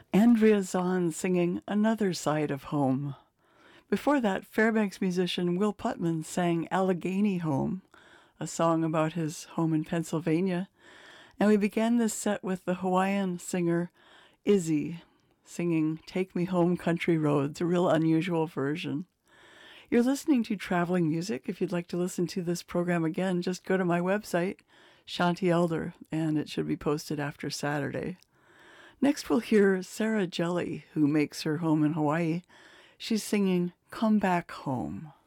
Andrea Zahn singing Another Side of Home. Before that, Fairbanks musician Will Putman sang Allegheny Home, a song about his home in Pennsylvania. And we began this set with the Hawaiian singer Izzy singing Take Me Home Country Roads, a real unusual version. You're listening to Traveling Music. If you'd like to listen to this program again, just go to my website, Shanti Elder, and it should be posted after Saturday. Next, we'll hear Sarah Jelly, who makes her home in Hawaii. She's singing Come Back Home.